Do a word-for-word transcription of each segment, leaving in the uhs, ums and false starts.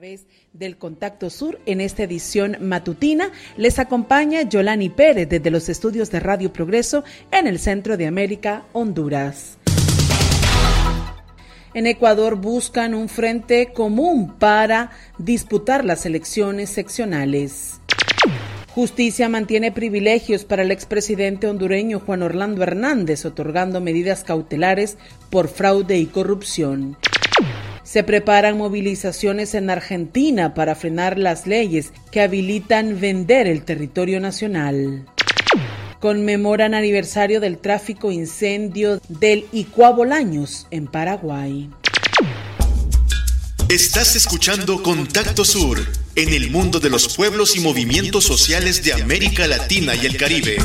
través del Contacto Sur en esta edición matutina. Les acompaña Yolani Pérez desde los estudios de Radio Progreso en el centro de América, Honduras. En Ecuador buscan un frente común para disputar las elecciones seccionales. Justicia mantiene privilegios para el expresidente hondureño Juan Orlando Hernández, otorgando medidas cautelares por fraude y corrupción. Se preparan movilizaciones en Argentina para frenar las leyes que habilitan vender el territorio nacional. Conmemoran aniversario del tráfico incendio del Icua Bolaños en Paraguay. Estás escuchando Contacto Sur, en el mundo de los pueblos y movimientos sociales de América Latina y el Caribe.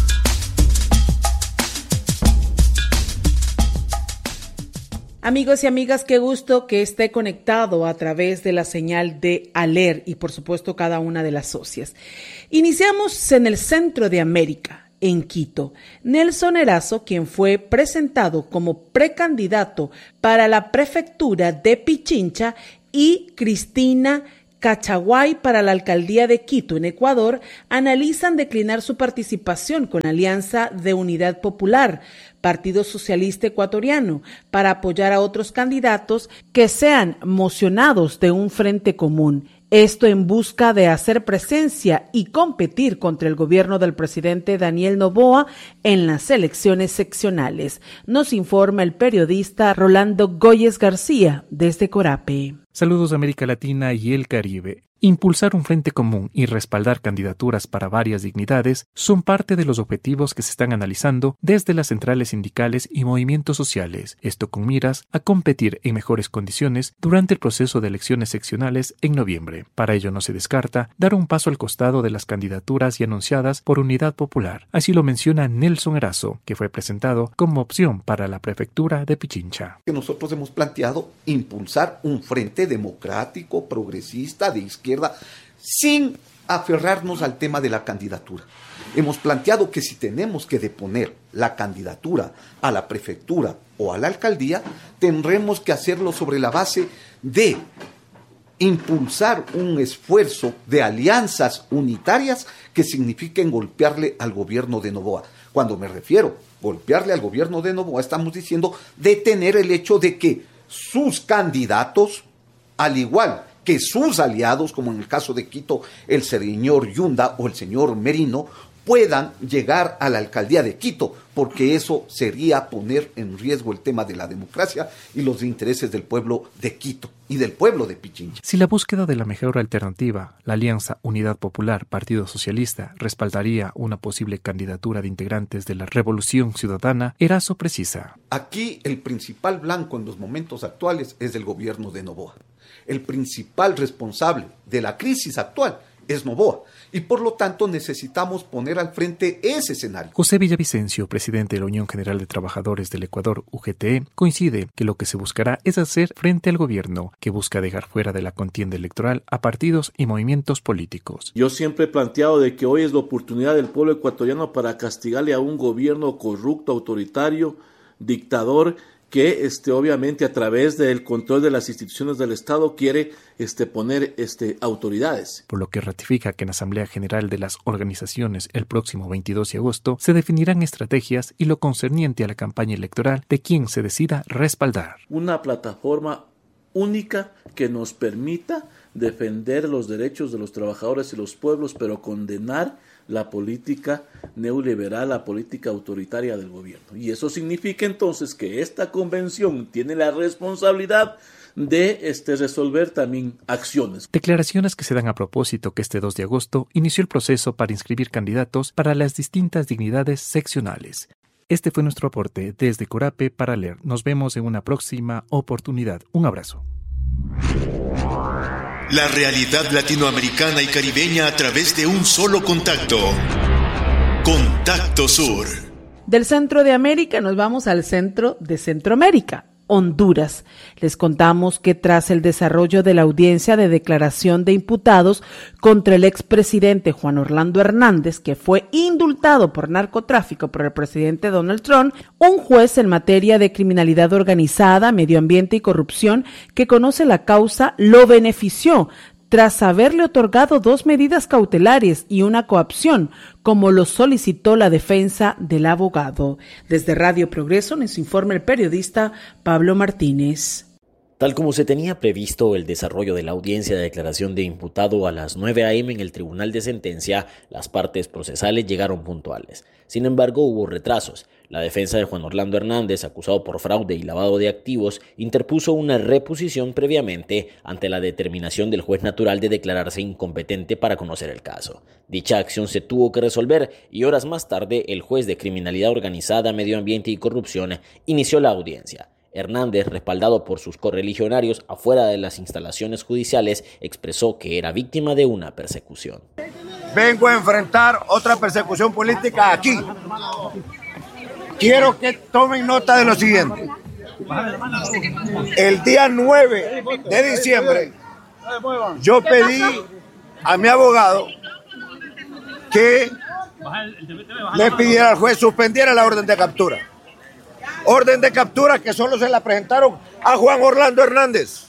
Amigos y amigas, qué gusto que esté conectado a través de la señal de ALER y por supuesto cada una de las socias. Iniciamos en el centro de América, en Quito. Nelson Erazo, quien fue presentado como precandidato para la prefectura de Pichincha, y Cristina Cachaguay para la alcaldía de Quito, en Ecuador, analizan declinar su participación con Alianza de Unidad Popular, Partido Socialista Ecuatoriano, para apoyar a otros candidatos que sean mocionados de un frente común. Esto en busca de hacer presencia y competir contra el gobierno del presidente Daniel Noboa en las elecciones seccionales. Nos informa el periodista Rolando Goyes García desde Corape. Saludos América Latina y el Caribe. Impulsar un frente común y respaldar candidaturas para varias dignidades son parte de los objetivos que se están analizando desde las centrales sindicales y movimientos sociales, esto con miras a competir en mejores condiciones durante el proceso de elecciones seccionales en noviembre. Para ello no se descarta dar un paso al costado de las candidaturas y anunciadas por Unidad Popular. Así lo menciona Nelson Erazo, que fue presentado como opción para la prefectura de Pichincha. Nosotros hemos planteado impulsar un frente democrático, progresista, de izquierda, sin aferrarnos al tema de la candidatura. Hemos planteado que si tenemos que deponer la candidatura a la prefectura o a la alcaldía, tendremos que hacerlo sobre la base de impulsar un esfuerzo de alianzas unitarias que signifiquen golpearle al gobierno de Noboa. Cuando me refiero a golpearle al gobierno de Noboa, estamos diciendo detener el hecho de que sus candidatos, al igual que sus aliados, como en el caso de Quito, el señor Yunda o el señor Merino, puedan llegar a la alcaldía de Quito, porque eso sería poner en riesgo el tema de la democracia y los intereses del pueblo de Quito y del pueblo de Pichincha. Si la búsqueda de la mejor alternativa, la Alianza Unidad Popular Partido Socialista, respaldaría una posible candidatura de integrantes de la Revolución Ciudadana, Erazo precisa. Aquí el principal blanco en los momentos actuales es el gobierno de Noboa. El principal responsable de la crisis actual es Noboa, y por lo tanto necesitamos poner al frente ese escenario. José Villavicencio, presidente de la Unión General de Trabajadores del Ecuador, U G T E, coincide que lo que se buscará es hacer frente al gobierno, que busca dejar fuera de la contienda electoral a partidos y movimientos políticos. Yo siempre he planteado de que hoy es la oportunidad del pueblo ecuatoriano para castigarle a un gobierno corrupto, autoritario, dictador, que este, obviamente a través del control de las instituciones del Estado quiere este, poner este, autoridades. Por lo que ratifica que en la Asamblea General de las Organizaciones el próximo veintidós de agosto se definirán estrategias y lo concerniente a la campaña electoral de quien se decida respaldar. Una plataforma única que nos permita defender los derechos de los trabajadores y los pueblos, pero condenar la política neoliberal, la política autoritaria del gobierno. Y eso significa entonces que esta convención tiene la responsabilidad de este, resolver también acciones. Declaraciones que se dan a propósito que este dos de agosto inició el proceso para inscribir candidatos para las distintas dignidades seccionales. Este fue nuestro aporte desde Corape para Leer. Nos vemos en una próxima oportunidad. Un abrazo. La realidad latinoamericana y caribeña a través de un solo contacto. Contacto Sur. Del centro de América nos vamos al centro de Centroamérica, Honduras. Les contamos que tras el desarrollo de la audiencia de declaración de imputados contra el expresidente Juan Orlando Hernández, que fue indultado por narcotráfico por el presidente Donald Trump, un juez en materia de criminalidad organizada, medio ambiente y corrupción que conoce la causa lo benefició tras haberle otorgado dos medidas cautelares y una coacción, como lo solicitó la defensa del abogado. Desde Radio Progreso nos informa el periodista Pablo Martínez. Tal como se tenía previsto el desarrollo de la audiencia de declaración de imputado a las nueve a eme en el Tribunal de Sentencia, las partes procesales llegaron puntuales. Sin embargo, hubo retrasos. La defensa de Juan Orlando Hernández, acusado por fraude y lavado de activos, interpuso una reposición previamente ante la determinación del juez natural de declararse incompetente para conocer el caso. Dicha acción se tuvo que resolver y horas más tarde el juez de criminalidad organizada, medio ambiente y corrupción inició la audiencia. Hernández, respaldado por sus correligionarios afuera de las instalaciones judiciales, expresó que era víctima de una persecución. Vengo a enfrentar otra persecución política aquí. Quiero que tomen nota de lo siguiente. El día nueve de diciembre, yo pedí a mi abogado que le pidiera al juez suspendiera la orden de captura. Orden de captura que solo se la presentaron a Juan Orlando Hernández.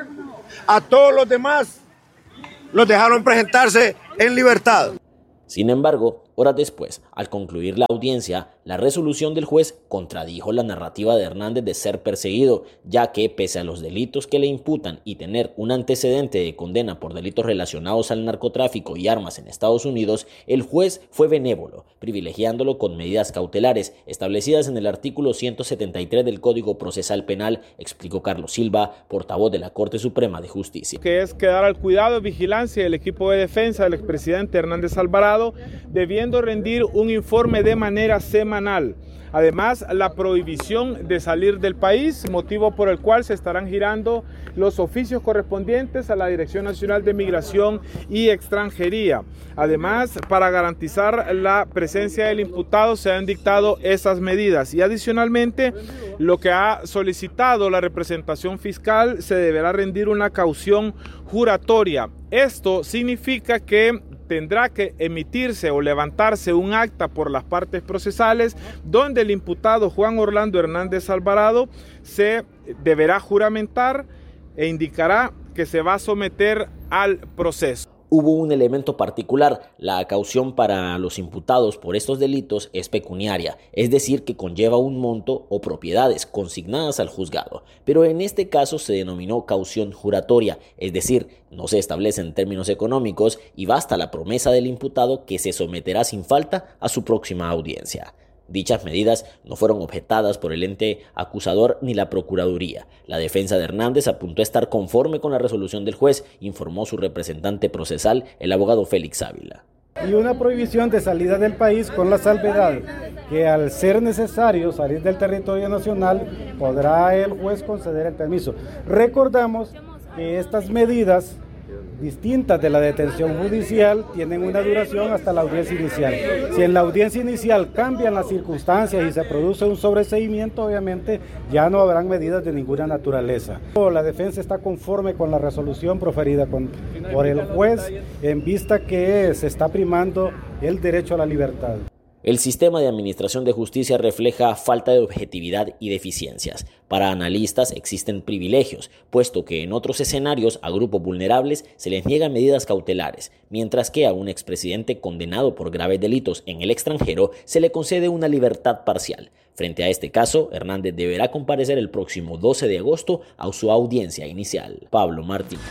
A todos los demás los dejaron presentarse en libertad. Sin embargo, horas después, al concluir la audiencia, la resolución del juez contradijo la narrativa de Hernández de ser perseguido, ya que, pese a los delitos que le imputan y tener un antecedente de condena por delitos relacionados al narcotráfico y armas en Estados Unidos, el juez fue benévolo, privilegiándolo con medidas cautelares establecidas en el artículo ciento setenta y tres del Código Procesal Penal, explicó Carlos Silva, portavoz de la Corte Suprema de Justicia. Que es quedar al cuidado y vigilancia del equipo de defensa del expresidente Hernández Alvarado, debiendo rendir un informe de manera semanal. Además, la prohibición de salir del país, motivo por el cual se estarán girando los oficios correspondientes a la Dirección Nacional de Migración y Extranjería. Además, para garantizar la presencia del imputado, se han dictado esas medidas. Y adicionalmente, lo que ha solicitado la representación fiscal, se deberá rendir una caución juratoria. Esto significa que tendrá que emitirse o levantarse un acta por las partes procesales donde el imputado Juan Orlando Hernández Alvarado se deberá juramentar e indicará que se va a someter al proceso. Hubo un elemento particular: la caución para los imputados por estos delitos es pecuniaria, es decir, que conlleva un monto o propiedades consignadas al juzgado, pero en este caso se denominó caución juratoria, es decir, no se establecen términos económicos y basta la promesa del imputado que se someterá sin falta a su próxima audiencia. Dichas medidas no fueron objetadas por el ente acusador ni la Procuraduría. La defensa de Hernández apuntó a estar conforme con la resolución del juez, informó su representante procesal, el abogado Félix Ávila. Y una prohibición de salida del país con la salvedad que al ser necesario salir del territorio nacional podrá el juez conceder el permiso. Recordamos que estas medidas distintas de la detención judicial tienen una duración hasta la audiencia inicial. Si en la audiencia inicial cambian las circunstancias y se produce un sobreseimiento, obviamente ya no habrán medidas de ninguna naturaleza. La defensa está conforme con la resolución proferida con, por el juez en vista que se está primando el derecho a la libertad. El sistema de administración de justicia refleja falta de objetividad y deficiencias. Para analistas existen privilegios, puesto que en otros escenarios a grupos vulnerables se les niegan medidas cautelares, mientras que a un expresidente condenado por graves delitos en el extranjero se le concede una libertad parcial. Frente a este caso, Hernández deberá comparecer el próximo doce de agosto a su audiencia inicial. Pablo Martínez.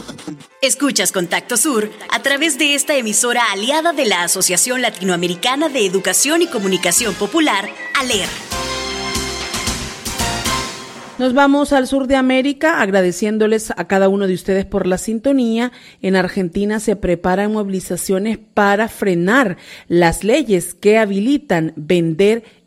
Escuchas Contacto Sur a través de esta emisora aliada de la Asociación Latinoamericana de Educación y Comunicación Popular, ALER. Nos vamos al sur de América agradeciéndoles a cada uno de ustedes por la sintonía. En Argentina se preparan movilizaciones para frenar las leyes que habilitan vender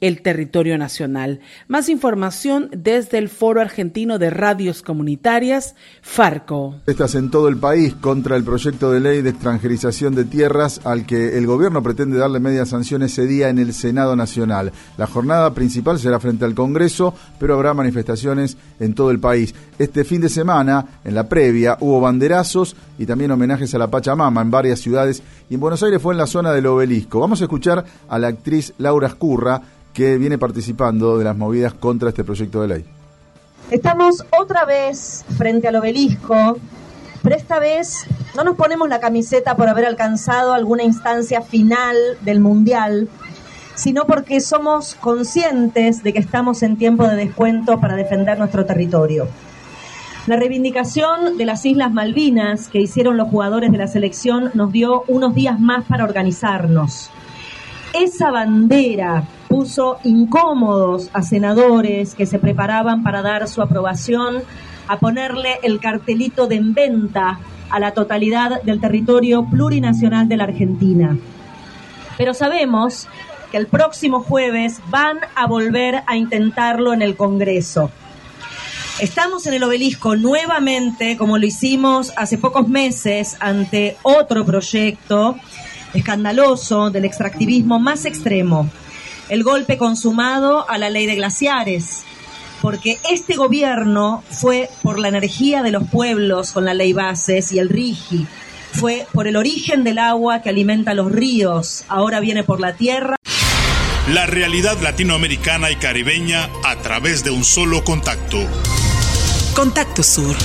el territorio nacional. Más información desde el Foro Argentino de Radios Comunitarias, Farco. Estas en todo el país contra el proyecto de ley de extranjerización de tierras al que el gobierno pretende darle media sanción ese día en el Senado Nacional. La jornada principal será frente al Congreso, pero habrá manifestaciones en todo el país. Este fin de semana, en la previa, hubo banderazos y también homenajes a la Pachamama en varias ciudades, y en Buenos Aires fue en la zona del Obelisco. Vamos a escuchar a la actriz Laura Escurra, que viene participando de las movidas contra este proyecto de ley. Estamos otra vez frente al Obelisco, pero esta vez no nos ponemos la camiseta por haber alcanzado alguna instancia final del Mundial, sino porque somos conscientes de que estamos en tiempo de descuento para defender nuestro territorio. La reivindicación de las Islas Malvinas que hicieron los jugadores de la selección nos dio unos días más para organizarnos. Esa bandera puso incómodos a senadores que se preparaban para dar su aprobación a ponerle el cartelito de en venta a la totalidad del territorio plurinacional de la Argentina. Pero sabemos que el próximo jueves van a volver a intentarlo en el Congreso. Estamos en el Obelisco nuevamente, como lo hicimos hace pocos meses, ante otro proyecto escandaloso del extractivismo más extremo, el golpe consumado a la ley de glaciares, porque este gobierno fue por la energía de los pueblos con la ley Bases y el RIGI, fue por el origen del agua que alimenta los ríos, ahora viene por la tierra. La realidad latinoamericana y caribeña a través de un solo contacto. Contacto Sur.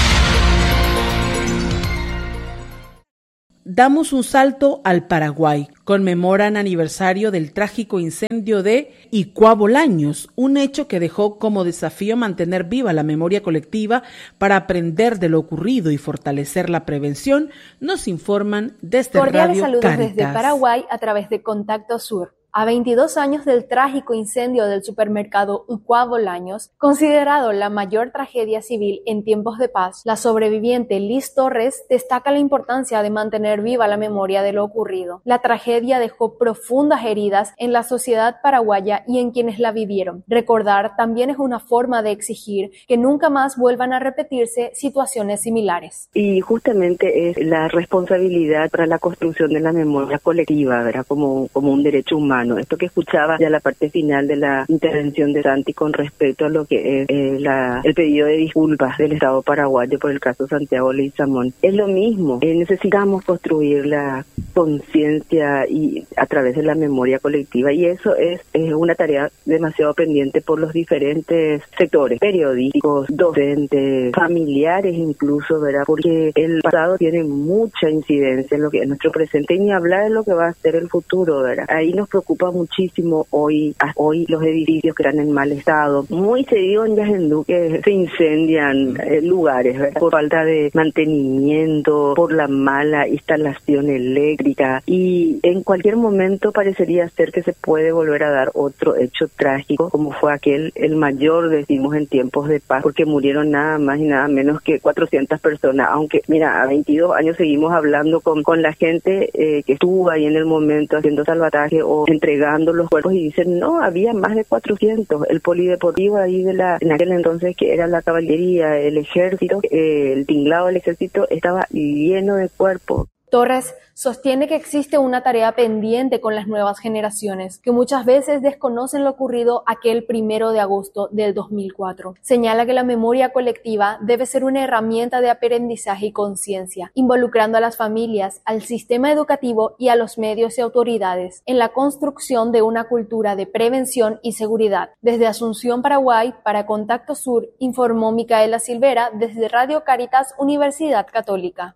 Damos un salto al Paraguay. Conmemoran aniversario del trágico incendio de Icua Bolaños, un hecho que dejó como desafío mantener viva la memoria colectiva para aprender de lo ocurrido y fortalecer la prevención, nos informan desde Cordiales Radio saludos Cáritas. desde Paraguay a través de Contacto Sur. A veintidós años del trágico incendio del supermercado Icua Bolaños, considerado la mayor tragedia civil en tiempos de paz, la sobreviviente Liz Torres destaca la importancia de mantener viva la memoria de lo ocurrido. La tragedia dejó profundas heridas en la sociedad paraguaya y en quienes la vivieron. Recordar también es una forma de exigir que nunca más vuelvan a repetirse situaciones similares. Y justamente es la responsabilidad para la construcción de la memoria colectiva, ¿verdad? Como, como un derecho humano. Esto que escuchaba ya la parte final de la intervención de Santi con respecto a lo que es eh, la, el pedido de disculpas del Estado paraguayo por el caso Santiago Leguizamón. Es lo mismo, eh, necesitamos construir la conciencia y a través de la memoria colectiva, y eso es, es una tarea demasiado pendiente por los diferentes sectores, periodísticos, docentes, familiares incluso, ¿verdad? Porque el pasado tiene mucha incidencia en lo que es nuestro presente y ni hablar de lo que va a ser el futuro, ¿verdad? Ahí nos preocupa muchísimo hoy hoy los edificios que están en mal estado. Muy seguido en Yajendú que se incendian eh, lugares, ¿verdad? Por falta de mantenimiento, por la mala instalación eléctrica, y en cualquier momento parecería ser que se puede volver a dar otro hecho trágico como fue aquel, el mayor, decimos, en tiempos de paz, porque murieron nada más y nada menos que cuatrocientas personas, aunque mira, a veintidós años seguimos hablando con, con la gente eh, que estuvo ahí en el momento haciendo salvataje o entregando los cuerpos, y dicen, no, había más de cuatrocientos. El polideportivo ahí de la, en aquel entonces que era la caballería, el ejército, eh, el tinglado del ejército estaba lleno de cuerpos. Torres sostiene que existe una tarea pendiente con las nuevas generaciones, que muchas veces desconocen lo ocurrido aquel primero de agosto del dos mil cuatro. Señala que la memoria colectiva debe ser una herramienta de aprendizaje y conciencia, involucrando a las familias, al sistema educativo y a los medios y autoridades en la construcción de una cultura de prevención y seguridad. Desde Asunción, Paraguay, para Contacto Sur, informó Micaela Silvera desde Radio Cáritas, Universidad Católica.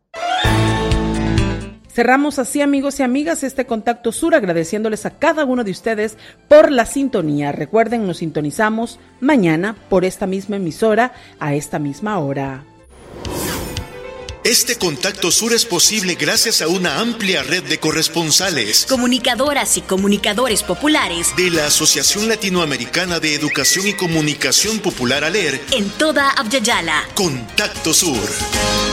Cerramos así, amigos y amigas, este Contacto Sur, agradeciéndoles a cada uno de ustedes por la sintonía. Recuerden, nos sintonizamos mañana por esta misma emisora a esta misma hora. Este Contacto Sur es posible gracias a una amplia red de corresponsales, comunicadoras y comunicadores populares de la Asociación Latinoamericana de Educación y Comunicación Popular ALER en toda Abya Yala. Contacto Sur.